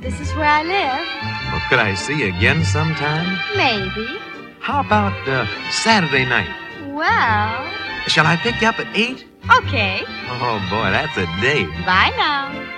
This is where I live. Well, could I see you again sometime? Maybe. How about Saturday night? Well... Shall I pick you up at 8? Okay. Oh, boy, that's a date. Bye now.